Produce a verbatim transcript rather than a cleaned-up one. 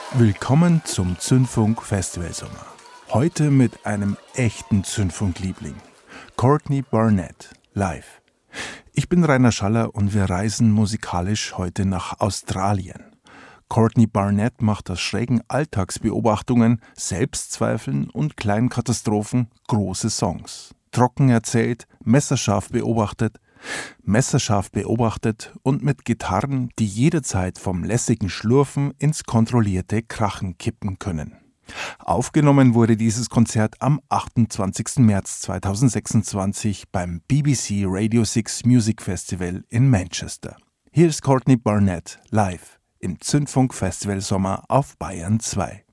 Willkommen zum Zündfunk Festivalsommer. Heute mit einem echten Zündfunk-Liebling. Courtney Barnett, live. Ich bin Rainer Schaller und wir reisen musikalisch heute nach Australien. Courtney Barnett macht aus schrägen Alltagsbeobachtungen, Selbstzweifeln und kleinen Katastrophen große Songs. Trocken erzählt, messerscharf beobachtet, messerscharf beobachtet und mit Gitarren, die jederzeit vom lässigen Schlurfen ins kontrollierte Krachen kippen können. Aufgenommen wurde dieses Konzert am achtundzwanzigsten März zweitausendsechsundzwanzig beim B B C Radio six Music Festival in Manchester. Hier ist Courtney Barnett live im Zündfunk Festival Sommer auf Bayern zwei.